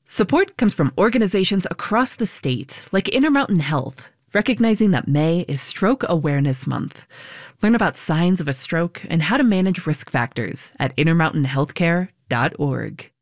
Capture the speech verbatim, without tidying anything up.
Support comes from organizations across the state, like Intermountain Health, recognizing that May is Stroke Awareness Month. Learn about signs of a stroke and how to manage risk factors at intermountain healthcare dot org.